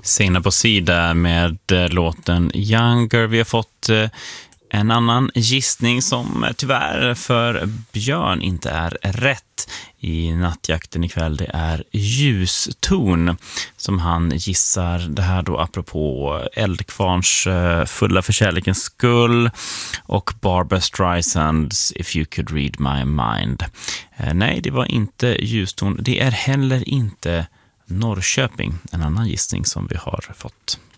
Sina på sida med låten Younger. Vi har fått en annan gissning som tyvärr för Björn inte är rätt i nattjakten ikväll. Det är ljuston som han gissar. Det här då apropå Eldkvarns Fulla för kärlekens skull och Barbra Streisands If You Could Read My Mind. Nej, det var inte ljuston. Det är heller inte Norrköping, en annan gissning som vi har fått.